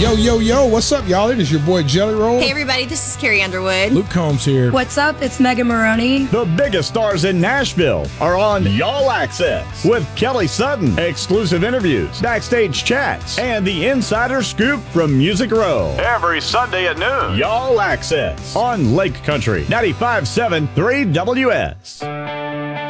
Yo, what's up, y'all? It is your boy Jelly Roll. Hey, everybody, this is Carrie Underwood. Luke Combs here. What's up? It's Megan Maroney. The biggest stars in Nashville are on Y'all Access with Kelly Sutton. Exclusive interviews, backstage chats, and the insider scoop from Music Row. Every Sunday at noon. Y'all Access on Lake Country 95.7 3WS.